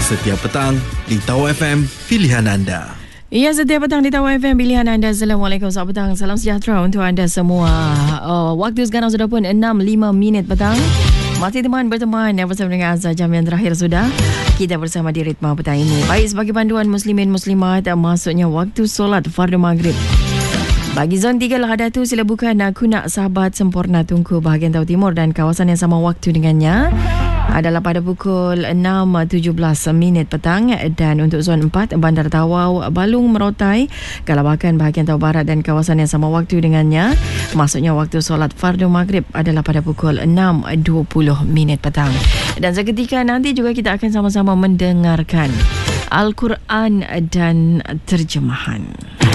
Setiap petang di Tawau FM, pilihan anda. Ya, setiap petang di Tawau FM, pilihan anda. Assalamualaikum, selamat petang. Salam sejahtera untuk anda semua. Waktu sekarang sudah pun 6:05 petang. Masih berteman bersama dengan Azhar. Jam yang terakhir sudah. Kita bersama di Ritma petang ini. Baik, sebagai panduan muslimin muslimat, masuknya waktu solat fardu maghrib. Bagi zon 3 Lahadatu, sila buka Aku Nak Sahabat Sempurna Tunku bahagian Tawau Timur dan kawasan yang sama waktu dengannya adalah pada pukul 6.17 petang, dan untuk zon 4 Bandar Tawau, Balung, Merotai, Kalabakan bahagian Tawau Barat dan kawasan yang sama waktu dengannya, maksudnya waktu solat fardu maghrib adalah pada pukul 6.20 petang. Dan seketika nanti juga kita akan sama-sama mendengarkan Al-Quran dan terjemahan.